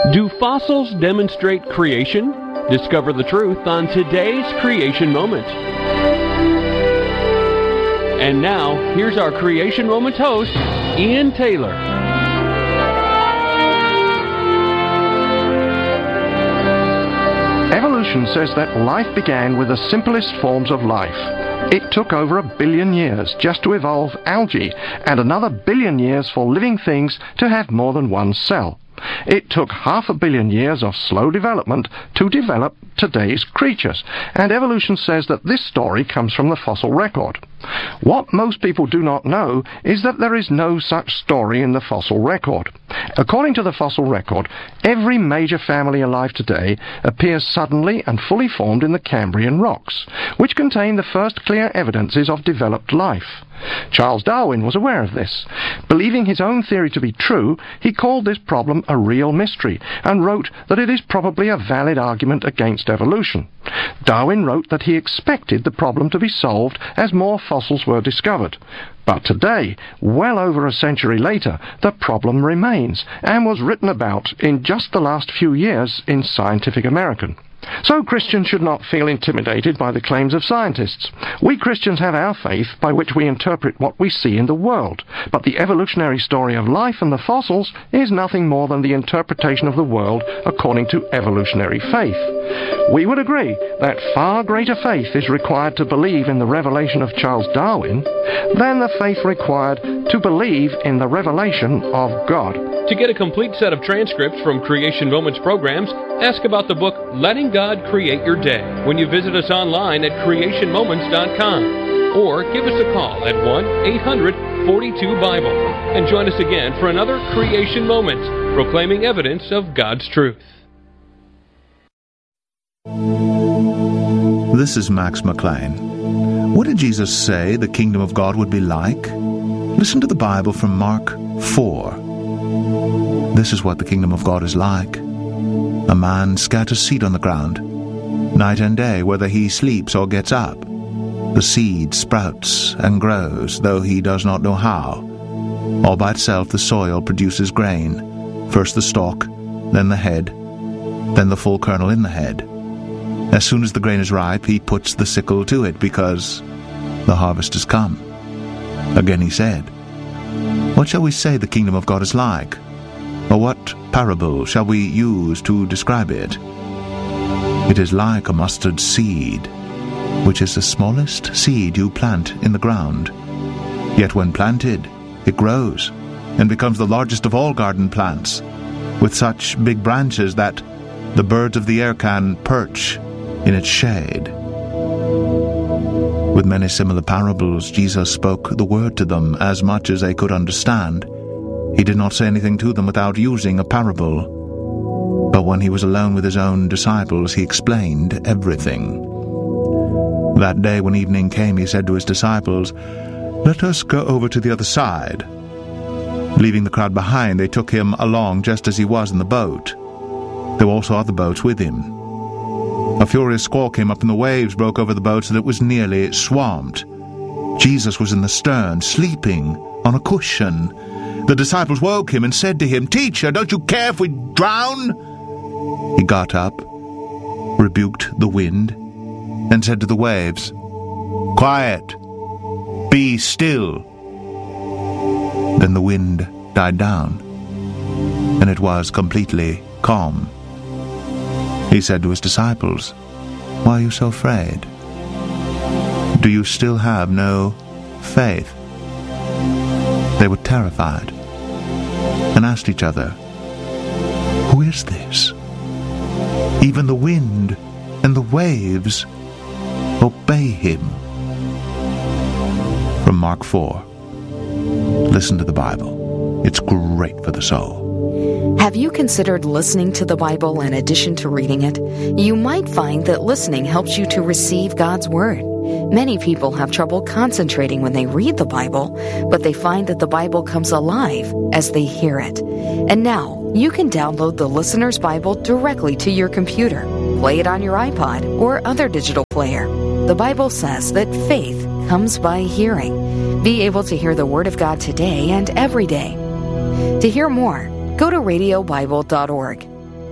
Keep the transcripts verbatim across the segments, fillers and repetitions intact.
Do fossils demonstrate creation? Discover the truth on today's Creation Moment. And now, here's our Creation Moment host, Ian Taylor. Evolution says that life began with the simplest forms of life. It took over a billion years just to evolve algae, and another billion years for living things to have more than one cell. It took half a billion years of slow development to develop today's creatures, and evolution says that this story comes from the fossil record. What most people do not know is that there is no such story in the fossil record. According to the fossil record, every major family alive today appears suddenly and fully formed in the Cambrian rocks, which contain the first clear evidences of developed life. Charles Darwin was aware of this. Believing his own theory to be true, he called this problem a real mystery, and wrote that it is probably a valid argument against evolution. Darwin wrote that he expected the problem to be solved as more fossils were discovered. But today, well over a century later, the problem remains, and was written about in just the last few years in Scientific American. So Christians should not feel intimidated by the claims of scientists. We Christians have our faith by which we interpret what we see in the world, but the evolutionary story of life and the fossils is nothing more than the interpretation of the world according to evolutionary faith. We would agree that far greater faith is required to believe in the revelation of Charles Darwin than the faith required to believe in the revelation of God. To get a complete set of transcripts from Creation Moments programs, ask about the book Letting God Create Your Day when you visit us online at creation moments dot com, or give us a call at one eight hundred forty-two Bible, and join us again for another Creation Moment, proclaiming evidence of God's truth. This is Max McLean. What did Jesus say the kingdom of God would be like? Listen to the Bible from Mark four. This is what the kingdom of God is like. A man scatters seed on the ground. Night and day, whether he sleeps or gets up, the seed sprouts and grows, though he does not know how. All by itself the soil produces grain, first the stalk, then the head, then the full kernel in the head. As soon as the grain is ripe, he puts the sickle to it, because the harvest has come. Again he said, What shall we say the kingdom of God is like? Or what parable shall we use to describe it? It is like a mustard seed, which is the smallest seed you plant in the ground. Yet when planted, it grows, and becomes the largest of all garden plants, with such big branches that the birds of the air can perch in its shade. With many similar parables, Jesus spoke the word to them as much as they could understand. He did not say anything to them without using a parable. But when he was alone with his own disciples, he explained everything. That day when evening came, he said to his disciples, Let us go over to the other side. Leaving the crowd behind, they took him along just as he was in the boat. There were also other boats with him. A furious squall came up, and the waves broke over the boat so that it was nearly swamped. Jesus was in the stern, sleeping on a cushion. The disciples woke him and said to him, Teacher, don't you care if we drown? He got up, rebuked the wind, and said to the waves, Quiet, be still. Then the wind died down, and it was completely calm. He said to his disciples, Why are you so afraid? Do you still have no faith? They were terrified and asked each other, Who is this? Even the wind and the waves obey him. From Mark four. Listen to the Bible. It's great for the soul. Have you considered listening to the Bible in addition to reading it? You might find that listening helps you to receive God's Word. Many people have trouble concentrating when they read the Bible, but they find that the Bible comes alive as they hear it. And now, you can download the Listener's Bible directly to your computer, play it on your iPod or other digital player. The Bible says that faith comes by hearing. Be able to hear the Word of God today and every day. To hear more, go to radio bible dot org.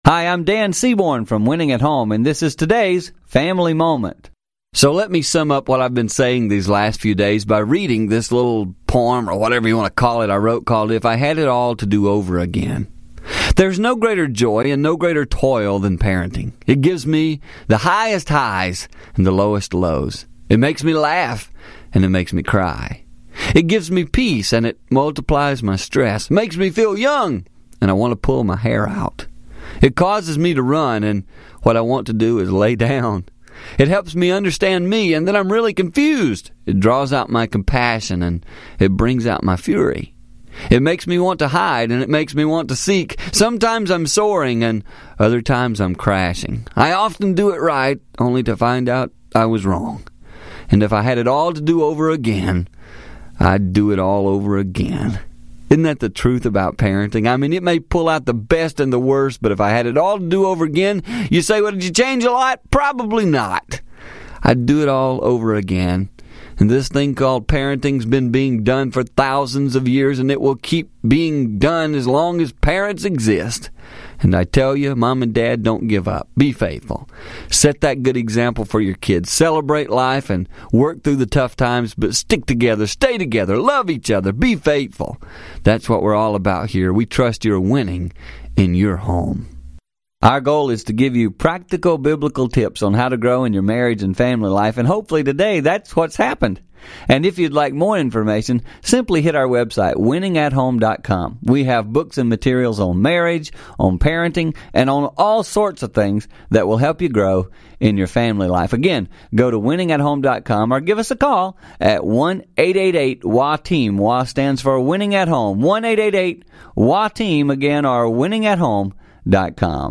Hi, I'm Dan Seaborn from Winning at Home, and this is today's Family Moment. So let me sum up what I've been saying these last few days by reading this little poem, or whatever you want to call it, I wrote called If I Had It All to Do Over Again. There's no greater joy and no greater toil than parenting. It gives me the highest highs and the lowest lows. It makes me laugh and it makes me cry. It gives me peace and it multiplies my stress. It makes me feel young and I want to pull my hair out. It causes me to run, and what I want to do is lay down. It helps me understand me, and then I'm really confused. It draws out my compassion, and it brings out my fury. It makes me want to hide, and it makes me want to seek. Sometimes I'm soaring, and other times I'm crashing. I often do it right, only to find out I was wrong. And if I had it all to do over again, I'd do it all over again. Isn't that the truth about parenting? I mean, it may pull out the best and the worst, but if I had it all to do over again, you say, well, did you change a lot? Probably not. I'd do it all over again. And this thing called parenting's been being done for thousands of years, and it will keep being done as long as parents exist. And I tell you, Mom and Dad, don't give up. Be faithful. Set that good example for your kids. Celebrate life and work through the tough times, but stick together, stay together, love each other, be faithful. That's what we're all about here. We trust you're winning in your home. Our goal is to give you practical biblical tips on how to grow in your marriage and family life, and hopefully today that's what's happened. And if you'd like more information, simply hit our website, winning at home dot com. We have books and materials on marriage, on parenting, and on all sorts of things that will help you grow in your family life. Again, go to winning at home dot com or give us a call at one eight eight eight W A team. W A stands for Winning at Home. one eight eight eight W A team, again, or winning at home dot com.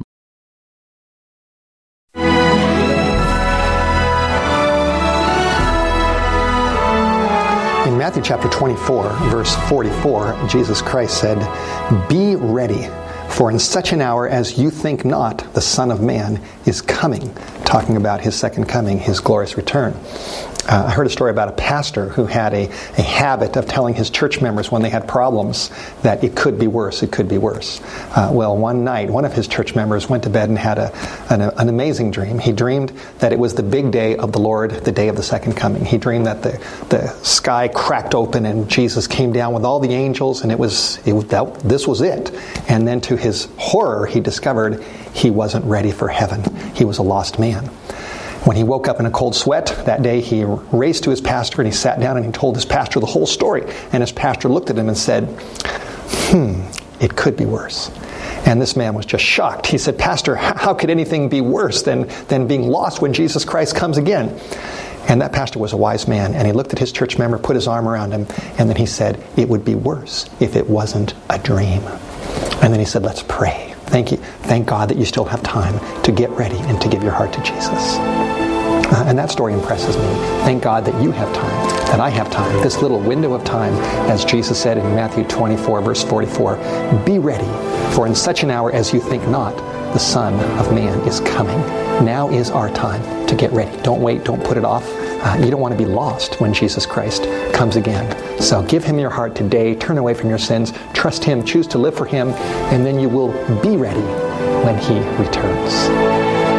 In Matthew chapter twenty-four, verse forty-four, Jesus Christ said, "Be ready, for in such an hour as you think not, the Son of Man is coming," talking about his second coming, his glorious return. Uh, I heard a story about a pastor who had a, a habit of telling his church members when they had problems that it could be worse, it could be worse. Uh, well, one night, one of his church members went to bed and had a, an, an amazing dream. He dreamed that it was the big day of the Lord, the day of the second coming. He dreamed that the, the sky cracked open and Jesus came down with all the angels, and it was it, that, this was it. And then to his horror, he discovered he wasn't ready for heaven. He was a lost man. When he woke up in a cold sweat that day, he raced to his pastor and he sat down and he told his pastor the whole story. And his pastor looked at him and said, hmm, it could be worse. And this man was just shocked. He said, "Pastor, how could anything be worse than, than being lost when Jesus Christ comes again?" And that pastor was a wise man, and he looked at his church member, put his arm around him, and then he said, "It would be worse if it wasn't a dream." And then he said, "Let's pray. Thank you. Thank God that you still have time to get ready and to give your heart to Jesus." Uh, and that story impresses me. Thank God that you have time, that I have time, this little window of time, as Jesus said in Matthew twenty-four, verse forty-four, "Be ready, for in such an hour as you think not, the Son of Man is coming." Now is our time to get ready. Don't wait, don't put it off. Uh, you don't want to be lost when Jesus Christ comes again. So give Him your heart today, turn away from your sins, trust Him, choose to live for Him, and then you will be ready when He returns.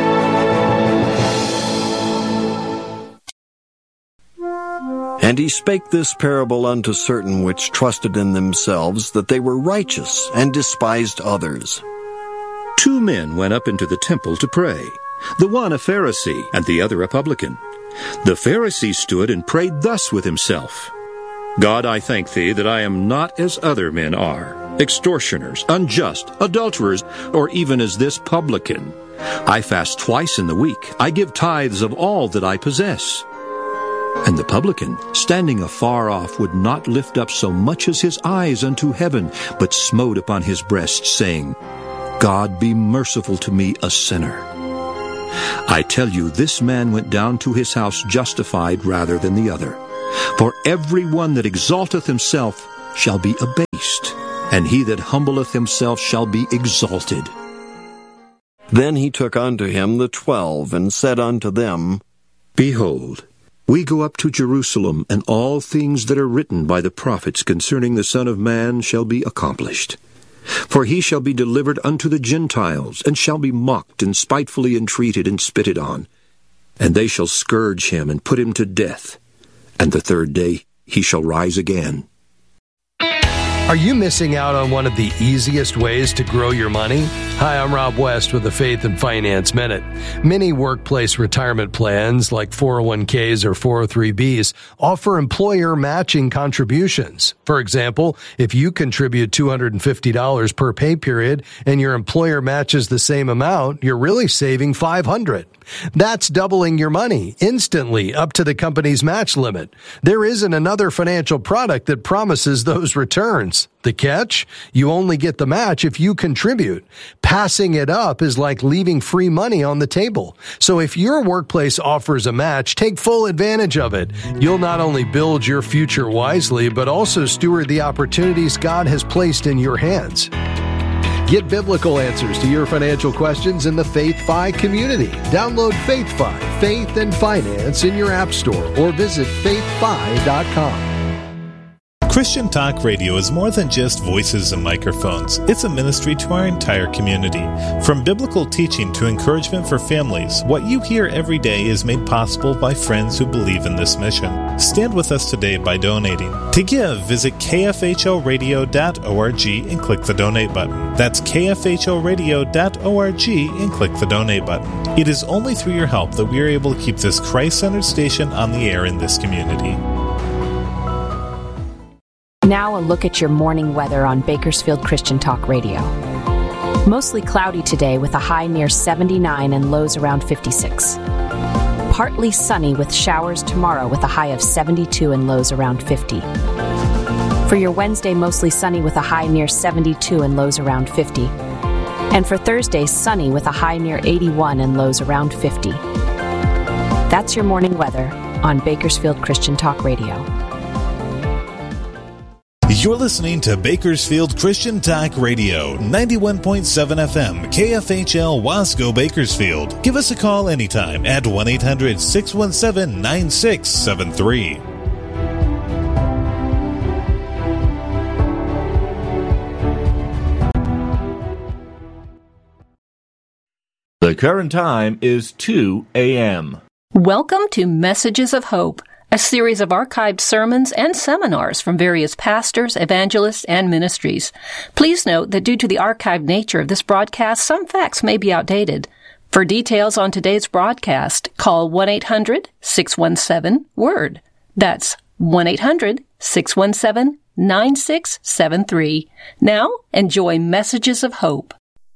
And he spake this parable unto certain which trusted in themselves that they were righteous, and despised others. Two men went up into the temple to pray, the one a Pharisee, and the other a publican. The Pharisee stood and prayed thus with himself, God, I thank thee that I am not as other men are, extortioners, unjust, adulterers, or even as this publican. I fast twice in the week. I give tithes of all that I possess. And the publican, standing afar off, would not lift up so much as his eyes unto heaven, but smote upon his breast, saying, God, be merciful to me, a sinner. I tell you, this man went down to his house justified rather than the other. For every one that exalteth himself shall be abased, and he that humbleth himself shall be exalted. Then he took unto him the twelve, and said unto them, Behold, we go up to Jerusalem, and all things that are written by the prophets concerning the Son of Man shall be accomplished. For he shall be delivered unto the Gentiles, and shall be mocked, and spitefully entreated, and spitted on. And they shall scourge him, and put him to death. And the third day he shall rise again. Are you missing out on one of the easiest ways to grow your money? Hi, I'm Rob West with the Faith and Finance Minute. Many workplace retirement plans like four oh one k's or four oh three b's offer employer matching contributions. For example, if you contribute two hundred fifty dollars per pay period and your employer matches the same amount, you're really saving five hundred dollars. That's doubling your money instantly up to the company's match limit. There isn't another financial product that promises those returns. The catch? You only get the match if you contribute. Passing it up is like leaving free money on the table. So if your workplace offers a match, take full advantage of it. You'll not only build your future wisely, but also steward the opportunities God has placed in your hands. Get biblical answers to your financial questions in the FaithFi community. Download FaithFi, Faith and Finance in your app store or visit faith fi dot com. Christian Talk Radio is more than just voices and microphones. It's a ministry to our entire community. From biblical teaching to encouragement for families, what you hear every day is made possible by friends who believe in this mission. Stand with us today by donating. To give, visit k f h o radio dot org and click the donate button. That's k f h o radio dot org and click the donate button. It is only through your help that we are able to keep this Christ-centered station on the air in this community. Now a look at your morning weather on Bakersfield Christian Talk Radio. Mostly cloudy today with a high near seventy-nine and lows around fifty-six. Partly sunny with showers tomorrow with a high of seventy-two and lows around fifty. For your Wednesday, mostly sunny with a high near seventy-two and lows around fifty. And for Thursday, sunny with a high near eighty-one and lows around fifty. That's your morning weather on Bakersfield Christian Talk Radio. You're listening to Bakersfield Christian Talk Radio, ninety-one point seven F M, K F H L Wasco, Bakersfield. Give us a call anytime at one eight hundred six one seven nine six seven three. The current time is two a.m. Welcome to Messages of Hope, a series of archived sermons and seminars from various pastors, evangelists, and ministries. Please note that due to the archived nature of this broadcast, some facts may be outdated. For details on today's broadcast, call one eight hundred six one seven WORD. That's one eight hundred six one seven nine six seven three. Now, enjoy Messages of Hope.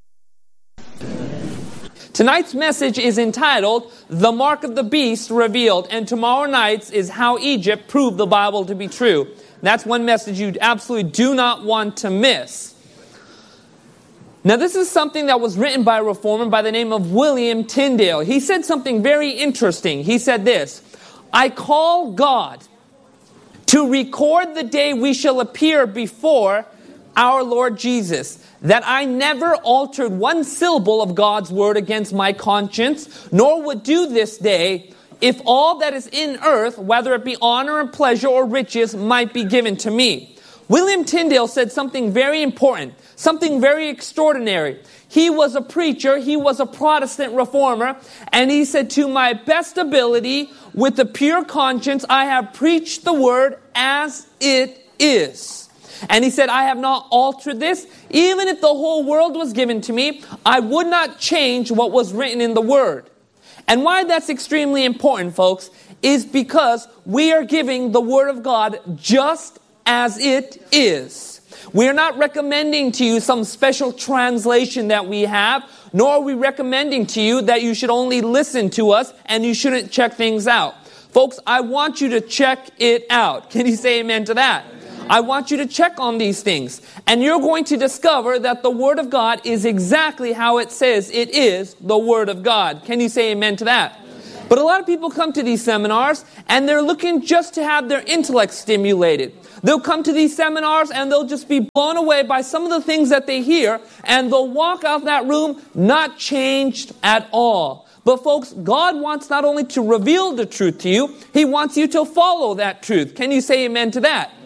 Tonight's message is entitled, The Mark of the Beast Revealed, and tomorrow night's is How Egypt Proved the Bible to be True. That's one message you absolutely do not want to miss. Now, this is something that was written by a reformer by the name of William Tyndale. He said something very interesting. He said this, I call God to record the day we shall appear before our Lord Jesus, that I never altered one syllable of God's word against my conscience, nor would do this day, if all that is in earth, whether it be honor and pleasure or riches, might be given to me. William Tyndale said something very important, something very extraordinary. He was a preacher, he was a Protestant reformer, and he said, to my best ability, with a pure conscience, I have preached the word as it is. And he said, I have not altered this. Even if the whole world was given to me, I would not change what was written in the Word. And why that's extremely important, folks, is because we are giving the Word of God just as it is. We are not recommending to you some special translation that we have, nor are we recommending to you that you should only listen to us and you shouldn't check things out. Folks, I want you to check it out. Can you say amen to that? I want you to check on these things. And you're going to discover that the Word of God is exactly how it says it is the Word of God. Can you say amen to that? But a lot of people come to these seminars and they're looking just to have their intellect stimulated. They'll come to these seminars and they'll just be blown away by some of the things that they hear, and they'll walk out that room not changed at all. But folks, God wants not only to reveal the truth to you, He wants you to follow that truth. Can you say amen to that?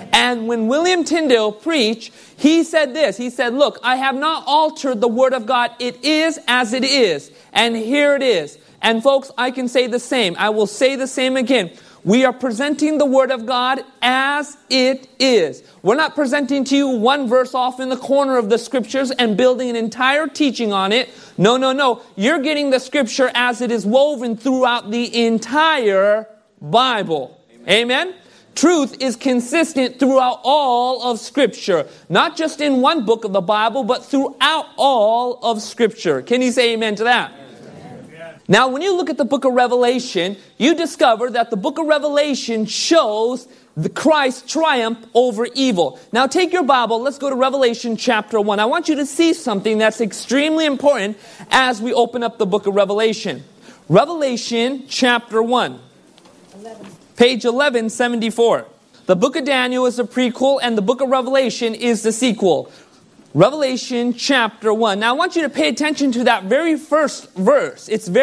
And when William Tyndale preached, he said this. He said, look, I have not altered the Word of God. It is as it is. And here it is. And folks, I can say the same. I will say the same again. We are presenting the Word of God as it is. We're not presenting to you one verse off in the corner of the Scriptures and building an entire teaching on it. No, no, no. You're getting the Scripture as it is woven throughout the entire Bible. Amen? Amen? Truth is consistent throughout all of Scripture. Not just in one book of the Bible, but throughout all of Scripture. Can you say amen to that? Now, when you look at the book of Revelation, you discover that the book of Revelation shows the Christ's triumph over evil. Now, take your Bible. Let's go to Revelation chapter one. I want you to see something that's extremely important as we open up the book of Revelation. Revelation chapter one. Page eleven seventy-four. The book of Daniel is the prequel and the book of Revelation is the sequel. Revelation chapter one. Now, I want you to pay attention to that very first verse. It's very